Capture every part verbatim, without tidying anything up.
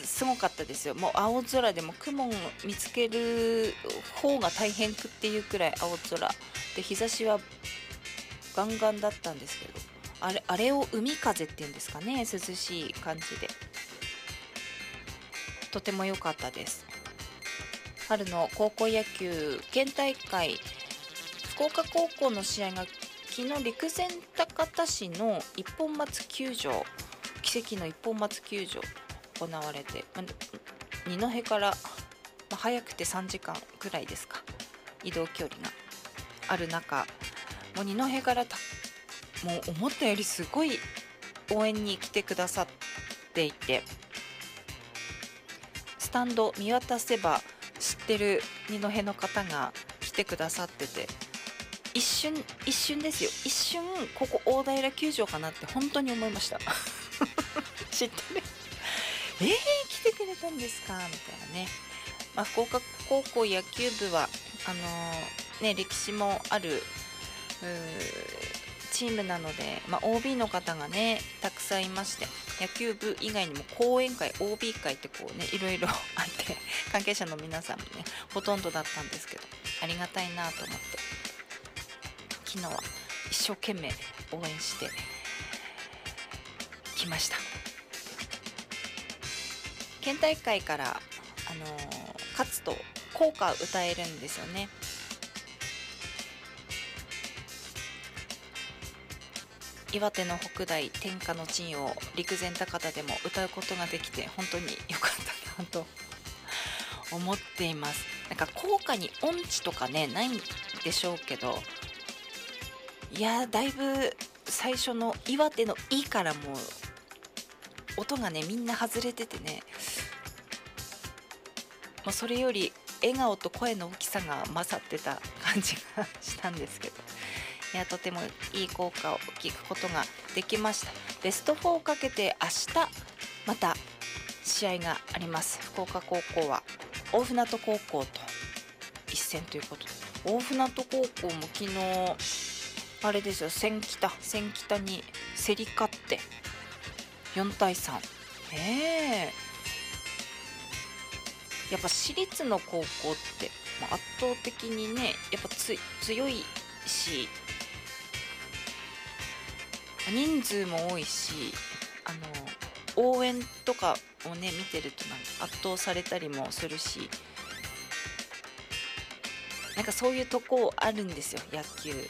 すごかったですよ。もう青空でも雲を見つける方が大変っていうくらい青空で、日差しはガンガンだったんですけど、あれあれを海風っていうんですかね、涼しい感じでとても良かったです。春の高校野球県大会、福岡高校の試合が昨日陸前高田市の一本松球場、奇跡の一本松球場行われて、二戸から、まあ、早くてさんじかんくらいですか、移動距離がある中、もう二戸からたもう思ったよりすごい応援に来てくださっていて、スタンド見渡せば知ってる二戸の方が来てくださってて、一瞬一瞬ですよ、一瞬ここ大平球場かなって本当に思いました知ってるえー、来てくれたんですかみたいなね。まあ、福岡高校野球部はあのー、ね歴史もあるチームなので、まあ、オービー の方がねたくさんいまして、野球部以外にも講演会 オービー 会ってこうねいろいろあって関係者の皆さんもねほとんどだったんですけど、ありがたいなと思って昨日は一生懸命応援してきました。県大会から、あのー、勝つと校歌を歌えるんですよね。岩手の北大天下の陣を陸前高田でも歌うことができて本当に良かったなと思っています。なんか校歌に音痴とかねないんでしょうけど、いやだいぶ最初の岩手のいからもう音がねみんな外れててね、もうそれより笑顔と声の大きさが勝ってた感じがしたんですけど、いやとてもいい効果を聞くことができました。ベストフォーをかけて明日また試合があります。福岡高校は大船渡高校と一戦ということで、大船渡高校も昨日あれですよ、千北千北に競り勝ってよんたいさん。えーやっぱ私立の高校って、まあ、圧倒的にねやっぱつ強いし、人数も多いし、あの応援とかをね見てるとなんか圧倒されたりもするし、なんかそういうとこあるんですよ野球ってね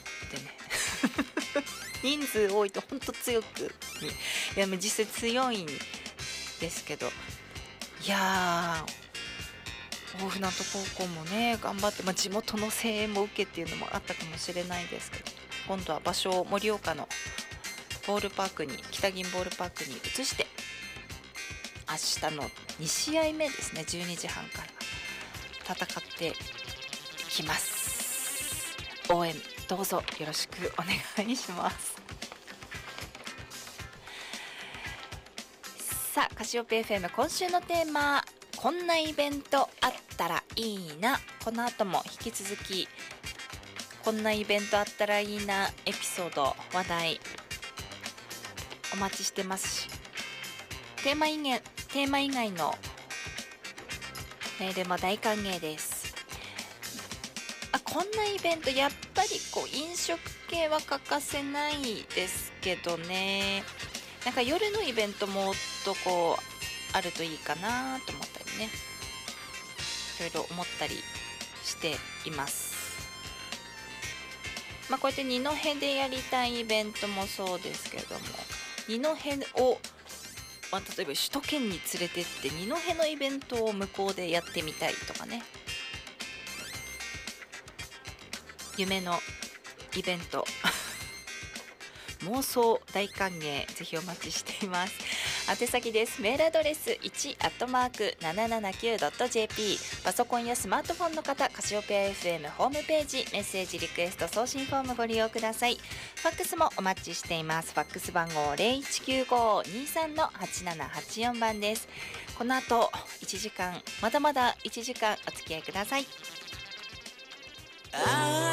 人数多いと本当強く、いや実際強いんですけど、いやー大船渡高校もね頑張って、まあ、地元の声援も受けっていうのもあったかもしれないですけど、今度は場所を盛岡のボールパークに、北銀ボールパークに移して、明日のに試合目ですね、じゅうにじはんから戦ってきます。応援どうぞよろしくお願いします。さあカシオペ エフエム 今週のテーマ、こんなイベントあったらいいな。この後も引き続きこんなイベントあったらいいなエピソード、話題お待ちしてますし、テーマ以外、テーマ以外のメールも大歓迎です。あ、こんなイベントやっぱりこう飲食系は欠かせないですけどね、なんか夜のイベントもっとこうあるといいかなと思ったりね、いろいろ思ったりしています。まあこうやって二戸でやりたいイベントもそうですけども、二戸を、まあ、例えば首都圏に連れてって二戸のイベントを向こうでやってみたいとかね、夢のイベント妄想大歓迎、ぜひお待ちしています。宛先です。メールアドレスいち アットマーク ななななきゅう ドット ジェーピー、 パソコンやスマートフォンの方、カシオペア エフエム ホームページメッセージリクエスト送信フォームご利用ください。ファックスもお待ちしています。ファックス番号 ゼロいちきゅうご にさん のはちななはちよん 番です。この後いちじかん、まだまだいちじかんお付き合いください。あ